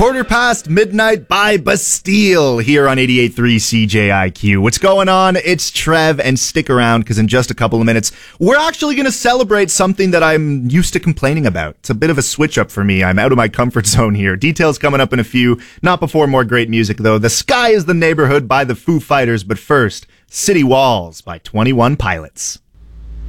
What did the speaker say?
Quarter past midnight by Bastille here on 88.3 CJIQ. What's going on? It's Trev, and stick around because in just a couple of minutes, we're actually going to celebrate something that I'm used to complaining about. It's a bit of a switch up for me. I'm out of my comfort zone here. Details coming up in a few. Not before more great music, though. The Sky is the Neighborhood by the Foo Fighters, but first, City Walls by 21 Pilots.